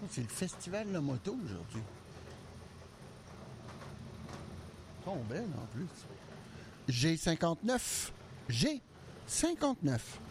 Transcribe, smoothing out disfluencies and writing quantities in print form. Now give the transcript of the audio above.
C'est le festival de la moto aujourd'hui. Ils sont belles en plus. G59. G59.